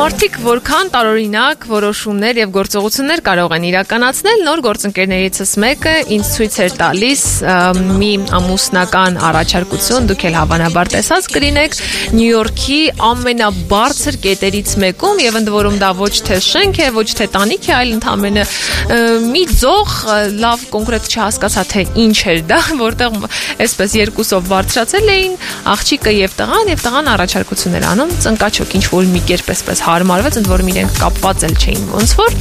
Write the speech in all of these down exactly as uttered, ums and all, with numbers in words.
Մարդիկ որքան տարօրինակ որոշումներ եւ գործողություններ կարող են իրականացնել, նոր գործընկերներիցս մեկը ինձ ցույց էր տալիս մի ամուսնական առաջարկություն, դուք էլ հավանաբար տեսած կլինեք, Նյու Յորքի ամենաբարձր կետերից մեկում եւ ընդ որում դա ոչ թե շենք է, ոչ թե տանիք է, այլ ընդամենը մի ձող, լավ կոնկրետ չհասկացա թե ինչ էր դա, որտեղ այսպես երկուսով բարձրացել էին աղջիկը եւ տղան եւ տղան առաջարկություններ անում, ծնկաչոք ինչ որ մի կերպ էսպես հարմարվեց, ընդ որում իրենք կապված էլ չէին ոնց որ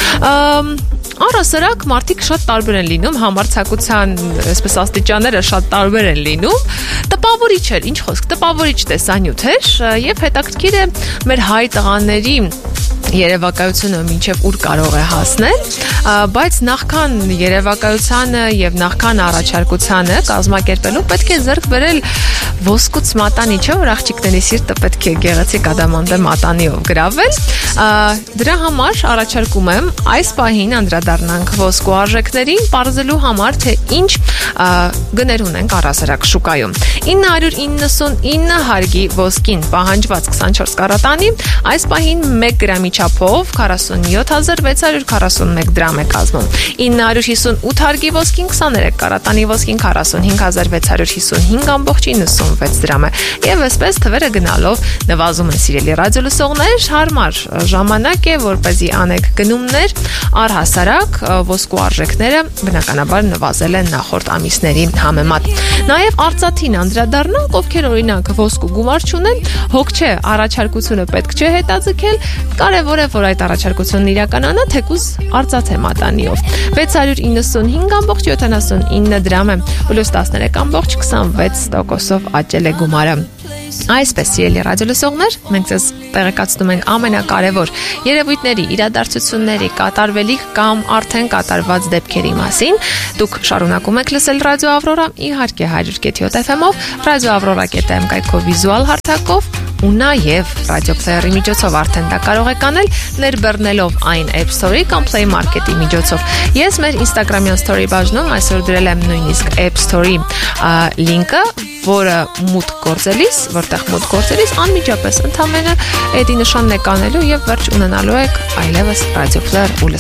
առասարակ մարդիկ շատ տարբեր են լինում, համարձակության այսպես աստիճանները շատ տարբեր են լինում, տպավորիչ էր, ինչ խոսք, տպավորիչ տեսանյութ էր եւ հետաքրքիր է մեր հայ տղաների երևակայությունը մինչև ուր կարող է հասնել, բայց նախքան երևակայությանը եւ նախքան առաջարկությանը կազմակերպելու պետք է ձեռք բերել ոսկուց մատանի, չէ՞ որ աղջիկների սիրտը պետք է գեղեցիկ ադամանդե մատանիով գրավել։ Դրա համար առաջարկում եմ այս պահին անդրադառնանք ոսկու արժեքներին, ողջելու համար թե ինչ գներ ունենք առասարակ շուկայում։ ինը հարյուր իննսունինը հարգի ոսկին պահանջված քսանչորս կարատանի այս պահին մեկ գրամի չափով քառասունյոթ հազար վեց հարյուր քառասունմեկ դրամ է կազմում։ ինը հարյուր հիսունութ հարգի ոսկին քսաներեք կարատանի ոսկին քառասունհինգ հազար վեց հարյուր հիսունհինգ ամբողջ իննսունվեց դրամ է։ Եվ այսպես թվերը գնալով նվազում են սիրելի ռադիոլսողներ, հարմար ժամանակ է, որպեսզի անեք գնումներ, առհասարակ ոսկու արժեքները բնականաբար նվազել են նախորդ ամիսների համեմատ։ Նաև արծաթին անդրադառնանք, ովքեր օրինակ ոսկու գումար չունեն, հոգ չէ, առաջարկությունը պետք չէ հետաձգել, կարևոր է, որ այդ առաջարկությունն իրականանա թեկուզ արծաթե մատանիով։ վեց հարյուր իննսունհինգ ամբողջ յոթանասունինը դրամ է, պլյուս տասներեք ամբողջ քսանվեց տոկոսով աճել է գումարը։ Այսպես սիրելի ռադիոլսողներ, մենք ձեզ տեղեկացնում ենք ամենակարևոր երևույթների, իրադարձությունների, կատարվելիք կամ արդեն կատարված դեպքերի մասին։ Դուք շարունակում եք լսել Ռադիո Ավրորա, իհարկե հարյուր կեթ յոթ էֆ էմով, ռադիո ավրորա կետ էմ կայքով վիզուալ հարթակով ու նաև ռադիո պլեյերի միջոցով արդեն դա կարող եք անել, ներբեռնելով այն App Store-ի կամ Play Market-ի միջոցով։ Ես մեր Instagram-յան story բաժնում այսօր դրել եմ նույնիսկ App Store-ի լինկը, որը մուտք գործելիս, որտեղ մուտք գործելիս անմիջապես ընդամենը էդի նշանն եք անելու եւ վերջ ունենալու եք այլևս ռադիո պլեյեր ու